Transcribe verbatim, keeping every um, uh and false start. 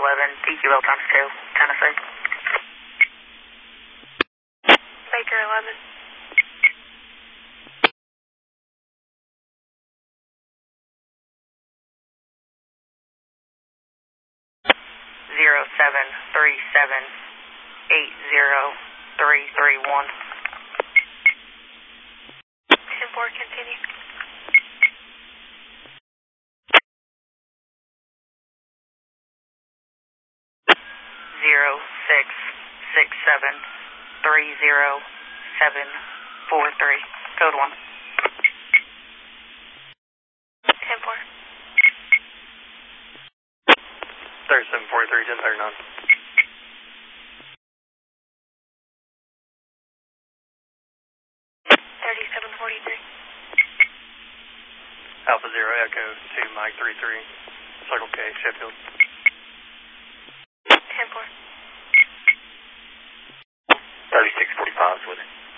eleven, D Q L times two, Tennessee. Baker eleven. Zero seven three seven eight zero three three one. ten four, continue. Zero six six seven three zero seven four three. Code one. ten four. thirty-seven forty-three, ten thirty-nine. thirty-seven forty-three. Alpha Zero Echo two Mike three three, Circle K, Sheffield. ten four. thirty-six forty-five is with it.